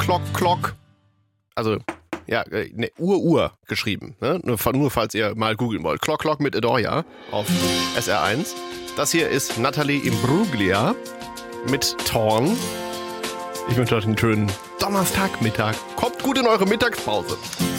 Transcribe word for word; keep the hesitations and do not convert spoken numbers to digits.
Clock, Clock. Also, ja, ne, Ur-Ur geschrieben. Ne? Nur, nur falls ihr mal googeln wollt. Clock, Clock mit Edoya auf S R eins. Das hier ist Natalie Imbruglia mit Torn. Ich wünsche euch einen schönen Donnerstagmittag. Kommt gut in eure Mittagspause.